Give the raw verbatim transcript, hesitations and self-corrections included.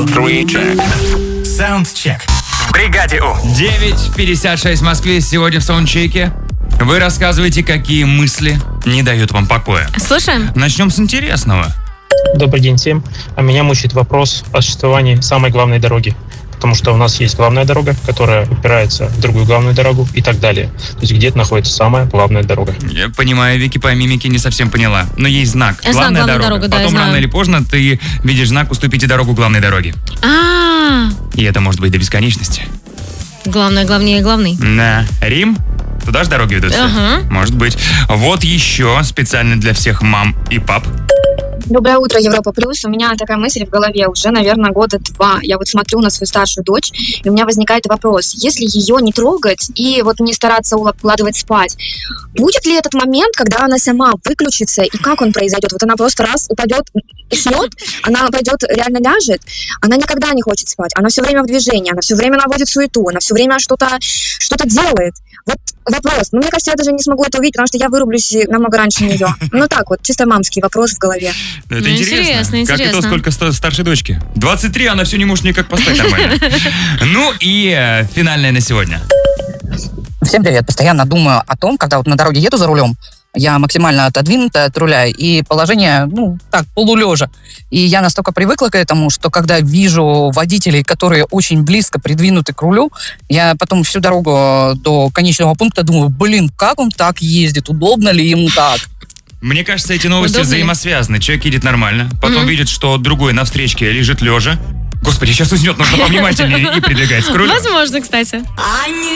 two, three, check. Soundcheck. В бригаде У. девять пятьдесят шесть в Москве. Сегодня в саундчеке вы рассказываете, какие мысли не дают вам покоя. Слушаем. Начнем с интересного. Добрый день всем. А меня мучает вопрос о существовании самой главной дороги. Потому что у нас есть главная дорога, которая упирается в другую главную дорогу и так далее. То есть где-то находится самая главная дорога. Я понимаю, Вики по мимике не совсем поняла. Но есть знак. Знак Главная главной дорога. дороги, да, Потом я рано знаю. или поздно ты видишь знак «Уступите дорогу главной дороге». А, И это может быть до бесконечности. главное, главнее, главный. На Рим? Туда же дороги ведут. Ага. Может быть. Вот еще специально для всех мам и пап. Доброе утро, Европа Плюс. У меня такая мысль в голове уже, наверное, года два. Я вот смотрю на свою старшую дочь, и у меня возникает вопрос. Если ее не трогать и вот не стараться укладывать спать, будет ли этот момент, когда она сама выключится, и как он произойдет? Вот она просто раз упадет, уснет, она пойдет, реально ляжет, она никогда не хочет спать, она все время в движении, она все время наводит суету, она все время что-то, что-то делает. Вот вопрос. Ну, мне кажется, я даже не смогу это увидеть, потому что я вырублюсь намного раньше нее. Ну так вот, чисто мамский вопрос в голове. Это Ну, интересно. интересно, Как и то, интересно. сколько ста- старшей дочки. двадцать три, она все не может никак поставить нормально. Ну и э, финальное на сегодня. Всем привет. Постоянно думаю о том, когда вот на дороге еду за рулем, я максимально отодвинута от руля, и положение, ну, так, полулежа. И я настолько привыкла к этому, что когда вижу водителей, которые очень близко придвинуты к рулю, я потом всю дорогу до конечного пункта думаю, блин, как он так ездит, удобно ли ему так? Мне кажется, эти новости Удобно ли? взаимосвязаны. Человек едет нормально, потом Мгм. видит, что другой на встречке лежит лежа. Господи, сейчас уснет, нужно повнимательнее и придвигается к рулю. Возможно, кстати.